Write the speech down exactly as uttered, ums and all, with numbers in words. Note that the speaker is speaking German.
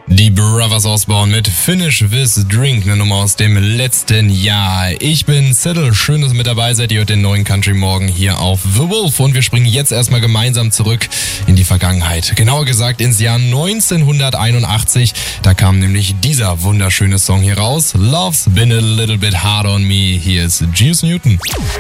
Die Brothers Osborne mit Finish This Drink, eine Nummer aus dem letzten Jahr. Ich bin Siddle, schön, dass ihr mit dabei seid. Ihr hört den neuen Country Morgen hier auf The Wolf und wir springen jetzt erstmal gemeinsam zurück in die Vergangenheit. Genauer gesagt ins Jahr neunzehnhunderteinundachtzig. Da kam nämlich dieser wunderschöne Song hier raus. Love's Been a Little Bit Hard on Me. Hier ist Juice Newton.